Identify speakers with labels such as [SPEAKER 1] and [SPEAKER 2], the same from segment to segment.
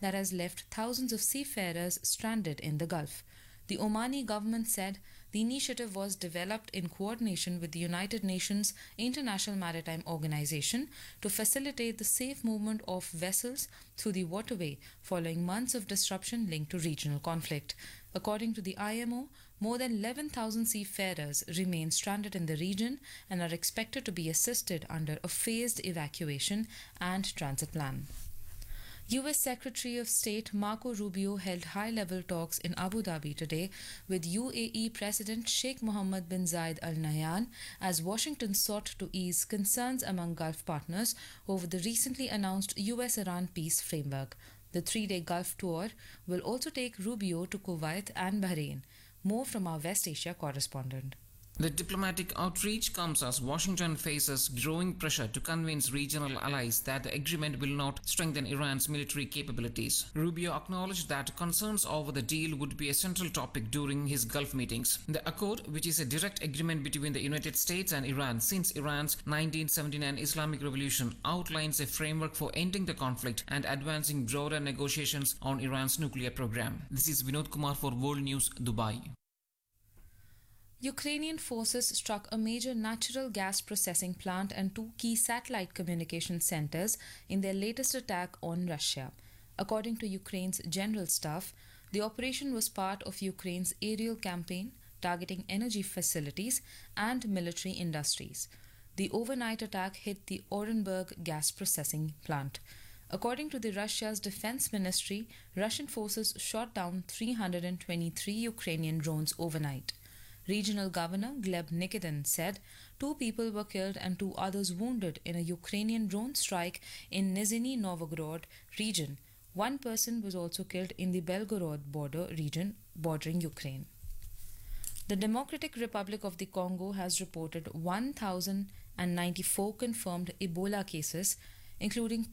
[SPEAKER 1] that has left thousands of seafarers stranded in the Gulf. The Omani government said the initiative was developed in coordination with the United Nations International Maritime Organization to facilitate the safe movement of vessels through the waterway following months of disruption linked to regional conflict. According to the IMO, more than 11,000 seafarers remain stranded in the region and are expected to be assisted under a phased evacuation and transit plan. US Secretary of State Marco Rubio held high-level talks in Abu Dhabi today with UAE President Sheikh Mohammed bin Zayed Al Nahyan as Washington sought to ease concerns among Gulf partners over the recently announced US-Iran peace framework. The three-day Gulf tour will also take Rubio to Kuwait and Bahrain. More from our West Asia correspondent.
[SPEAKER 2] The diplomatic outreach comes as Washington faces growing pressure to convince regional allies that the agreement will not strengthen Iran's military capabilities. Rubio acknowledged that concerns over the deal would be a central topic during his Gulf meetings. The accord, which is a direct agreement between the United States and Iran since Iran's 1979 Islamic Revolution, outlines a framework for ending the conflict and advancing broader negotiations on Iran's nuclear program. This is Vinod Kumar for World News, Dubai.
[SPEAKER 1] Ukrainian forces struck a major natural gas processing plant and two key satellite communication centers in their latest attack on Russia. According to Ukraine's general staff, the operation was part of Ukraine's aerial campaign targeting energy facilities and military industries. The overnight attack hit the Orenburg gas processing plant. According to the Russia's defense ministry, Russian forces shot down 323 Ukrainian drones overnight. Regional Governor Gleb Nikitin said 2 people were killed and 2 others wounded in a Ukrainian drone strike in Nizhny Novgorod region. 1 person was also killed in the Belgorod border region bordering Ukraine. The Democratic Republic of the Congo has reported 1,094 confirmed Ebola cases, including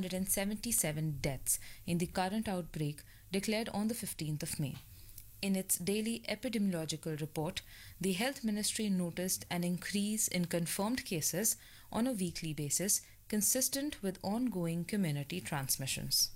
[SPEAKER 1] 277 deaths in the current outbreak declared on the 15th of May. In its daily epidemiological report, the Health Ministry noticed an increase in confirmed cases on a weekly basis, consistent with ongoing community transmissions.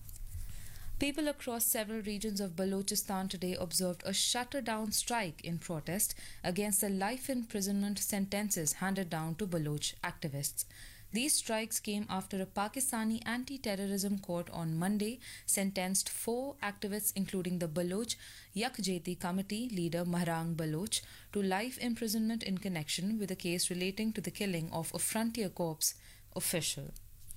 [SPEAKER 1] People across several regions of Balochistan today observed a shutterdown strike in protest against the life imprisonment sentences handed down to Baloch activists. These strikes came after a Pakistani anti-terrorism court on Monday sentenced 4 activists, including the Baloch Yakjehti Committee leader Mahrang Baloch, to life imprisonment in connection with a case relating to the killing of a Frontier Corps official.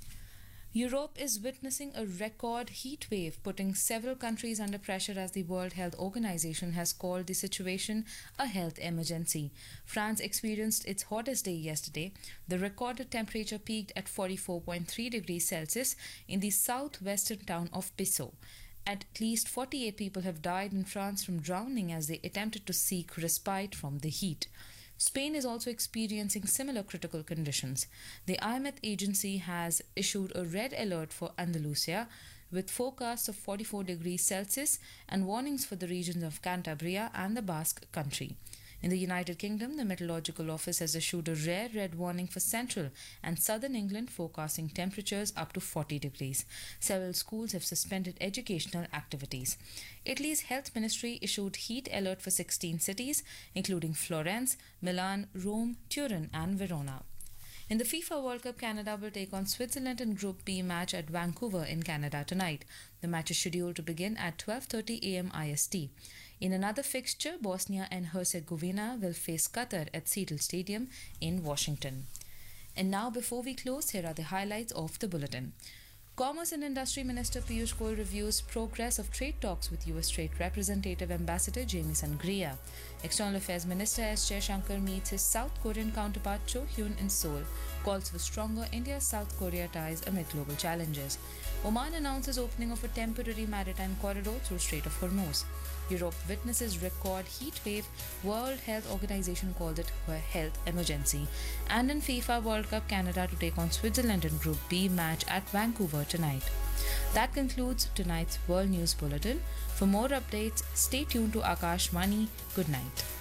[SPEAKER 1] Europe is witnessing a record heat wave, putting several countries under pressure as the World Health Organization has called the situation a health emergency. France experienced its hottest day yesterday. The recorded temperature peaked at 44.3 degrees Celsius in the southwestern town of Pissot. At least 48 people have died in France from drowning as they attempted to seek respite from the heat. Spain is also experiencing similar critical conditions. The IMET agency has issued a red alert for Andalusia with forecasts of 44 degrees Celsius and warnings for the regions of Cantabria and the Basque Country. In the United Kingdom, the Meteorological Office has issued a rare red warning for central and southern England, forecasting temperatures up to 40 degrees. Several schools have suspended educational activities. Italy's health ministry issued heat alert for 16 cities, including Florence, Milan, Rome, Turin, and Verona. In the FIFA World Cup, Canada will take on Switzerland in Group B match at Vancouver in Canada tonight. The match is scheduled to begin at 12:30 a.m. IST. In another fixture, Bosnia and Herzegovina will face Qatar at Seattle Stadium in Washington. And now, before we close, here are the highlights of the bulletin. Commerce and Industry Minister Piyush Goyal reviews progress of trade talks with US Trade Representative Ambassador Jamieson Greer. External Affairs Minister S. Jaishankar meets his South Korean counterpart Cho Hyun in Seoul, calls for stronger India-South Korea ties amid global challenges. Oman announces opening of a temporary maritime corridor through Strait of Hormuz. Europe witnesses record heat wave. World Health Organization called it a health emergency. And in FIFA World Cup, Canada to take on Switzerland in Group B match at Vancouver tonight. That concludes tonight's World News Bulletin. For more updates, stay tuned to Akashvani. Good night.